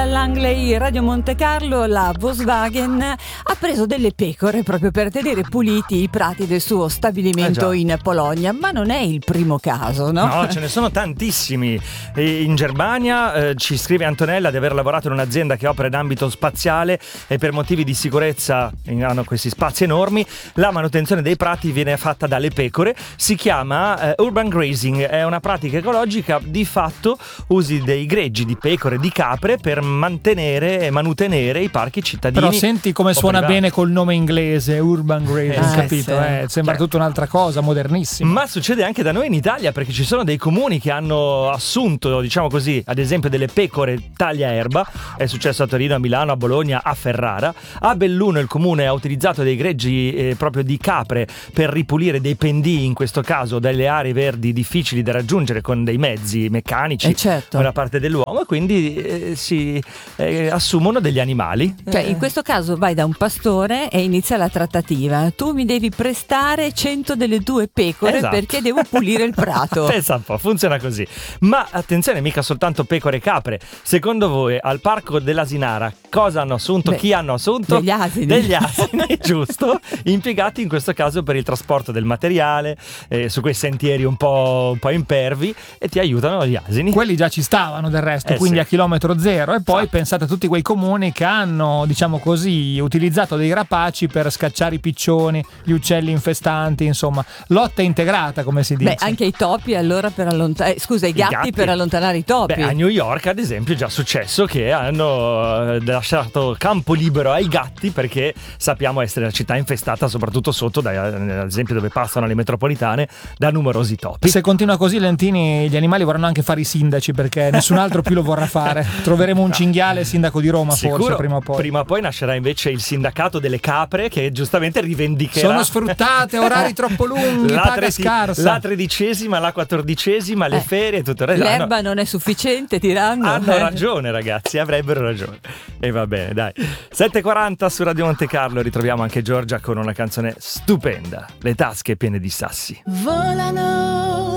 dall'Angley Radio Monte Carlo, la Volkswagen ha preso delle pecore proprio per tenere puliti i prati del suo stabilimento in Polonia, ma non è il primo caso, no? No, ce ne sono tantissimi. In Germania ci scrive Antonella di aver lavorato in un'azienda che opera in ambito spaziale e per motivi di sicurezza hanno questi spazi enormi. La manutenzione dei prati viene fatta dalle pecore, si chiama urban grazing, è una pratica ecologica. Di fatto usi dei greggi di pecore, di capre per mantenere e manutenere i parchi cittadini. Però senti come suona bene col nome inglese, urban grazing, capito? Sì. Sembra tutta un'altra cosa, modernissima. Ma succede anche da noi in Italia, perché ci sono dei comuni che hanno assunto, diciamo così, ad esempio delle pecore tagliaerba. È successo a Torino, a Milano, a Bologna, a Ferrara. A Belluno il comune ha utilizzato dei greggi proprio di capre per ripulire dei pendii, in questo caso delle aree verdi difficili da raggiungere con dei mezzi meccanici, certo, da parte dell'uomo, e quindi si assumono degli animali. Cioè, in questo caso vai da un pastore e inizia la trattativa. Tu mi devi prestare 100 delle tue pecore, esatto, perché devo pulire il prato. Pensa un po', funziona così. Ma attenzione, mica soltanto pecore e capre. Secondo voi al parco dell'Asinara cosa hanno assunto? Chi hanno assunto? Degli asini. Degli asini, giusto, impiegati in questo caso per il trasporto del materiale su quei sentieri un po' impervi, e ti aiutano gli asini. Quelli già ci stavano del resto, quindi sì, a chilometro zero. E poi pensate a tutti quei comuni che hanno, diciamo così, utilizzato dei rapaci per scacciare i piccioni, gli uccelli infestanti, insomma, lotta integrata, come si dice. Beh, anche i topi allora per allontanare, i gatti per allontanare i topi. Beh, a New York ad esempio è già successo che hanno lasciato campo libero ai gatti, perché sappiamo essere una città infestata soprattutto sotto, ad esempio dove passano le metropolitane, da numerosi topi. Se continua così, Lentini, gli animali vorranno anche fare i sindaci, perché nessun altro più lo vorrà fare. Troveremo un cinghiale sindaco di Roma. Sicuro, forse prima o poi. Prima o poi nascerà invece il sindacato delle capre, che giustamente rivendicherà. Sono sfruttate, orari troppo lunghi, paga scarsa. La 13ª, la 14ª, le ferie e tutto il resto. L'erba non è sufficiente, tiranno. Hanno ragione, ragazzi, avrebbero ragione. E va bene, dai. 7:40 su Radio Monte Carlo, ritroviamo anche Giorgia con una canzone stupenda, Le tasche piene di sassi. Volano